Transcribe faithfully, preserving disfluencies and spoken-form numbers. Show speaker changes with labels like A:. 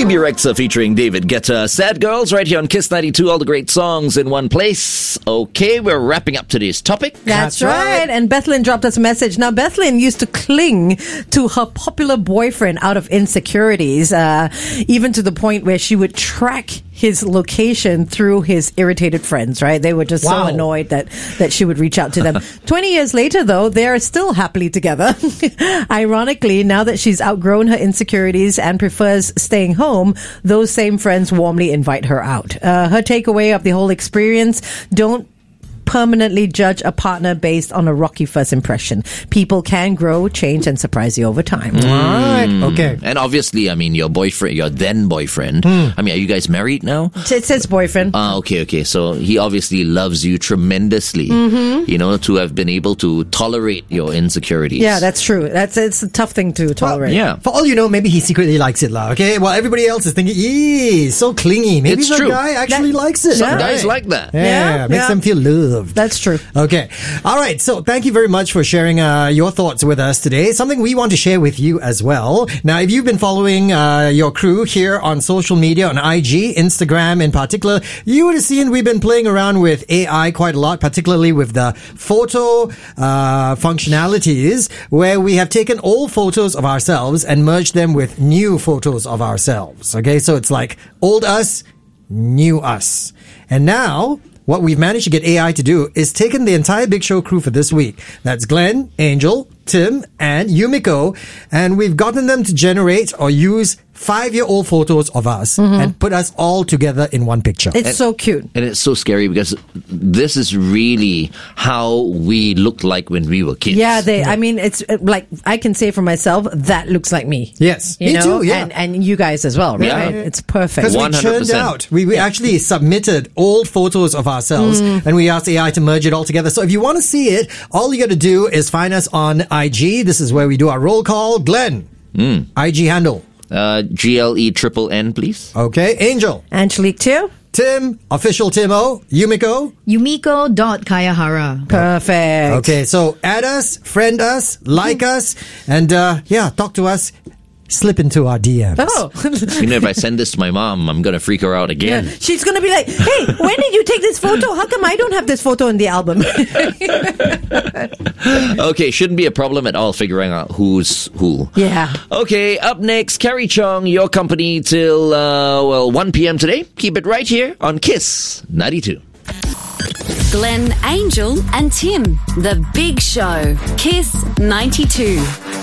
A: Bebe Rexha featuring David Guetta. Sad Girls right here on Kiss ninety-two. All the great songs in one place. Okay, we're wrapping up today's topic.
B: That's, That's right. right. And Bethlyn dropped us a message. Now, Bethlyn used to cling to her popular boyfriend out of insecurities, uh, even to the point where she would track his location through his irritated friends, right? They were just wow. so annoyed that, that she would reach out to them. twenty years later, though, they're still happily together. Ironically, now that she's outgrown her insecurities and prefers staying home, those same friends warmly invite her out. Uh, her takeaway of the whole experience: don't permanently judge a partner based on a rocky first impression. People can grow, change, and surprise you over time.
C: Mm. Right. Okay.
A: And obviously, I mean, your boyfriend, your then boyfriend,
C: mm.
A: I mean, are you guys married now?
B: It says boyfriend.
A: Ah, uh, okay, okay. So he obviously loves you tremendously,
B: mm-hmm.
A: you know, to have been able to tolerate your insecurities.
B: Yeah, that's true. That's It's a tough thing to tolerate.
A: Well, yeah.
C: For all you know, maybe he secretly likes it, lah. Okay? While everybody else is thinking, eee, so clingy. Maybe
A: it's
C: the
A: true.
C: guy actually
B: that,
C: likes it.
A: Some
C: right?
A: guys like that.
C: Yeah,
B: yeah
C: makes
B: yeah.
C: them feel loved.
B: That's true.
C: Okay. All right. So thank you very much for sharing uh, your thoughts with us today. Something we want to share with you as well. Now, if you've been following uh, your crew here on social media, on I G, Instagram in particular, you would have seen we've been playing around with A I quite a lot, particularly with the photo uh, functionalities, where we have taken old photos of ourselves and merged them with new photos of ourselves. Okay. So it's like old us, new us. And now, what we've managed to get A I to do is taken the entire Big Show crew for this week. That's Glenn, Angel, Tim, and Yumiko. And we've gotten them to generate or use five-year-old photos of us
B: mm-hmm.
C: and put us all together in one picture.
B: It's
A: and,
B: so cute.
A: And it's so scary because this is really how we looked like when we were kids.
B: Yeah, they. I mean, it's like, I can say for myself, that looks like me.
C: Yes,
B: you
C: me
B: know?
C: too, yeah.
B: And, and you guys as well, right?
A: Yeah.
B: It's perfect.
C: Because we
A: one hundred percent.
C: churned out. We, we actually submitted old photos of ourselves
B: mm.
C: and we asked A I to merge it all together. So if you want to see it, all you got to do is find us on I G. This is where we do our roll call. Glenn,
A: mm.
C: I G handle.
A: Uh, G L E triple N, please.
C: Okay. Angel.
B: Angelique too.
C: Tim, official Timo. Yumiko.
D: Yumiko.Kayahara.
B: Perfect.
C: Okay, so add us, friend us, like us, and uh, yeah, talk to us. Slip into our D Ms.
B: Oh.
A: You know, if I send this to my mom, I'm going to freak her out again.
B: Yeah. She's going to be like, hey, when did you take this photo? How come I don't have this photo in the album?
A: Okay, shouldn't be a problem at all figuring out who's who.
B: Yeah.
A: Okay, up next, Carrie Chong, your company till, uh, well, one p.m. today. Keep it right here on Kiss ninety-two.
E: Glenn, Angel, and Tim. The Big Show. Kiss ninety-two.